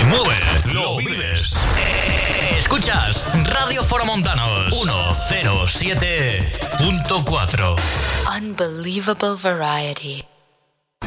se mueve, lo vives. Escuchas Radio Foromontanos 107.4. Unbelievable variety.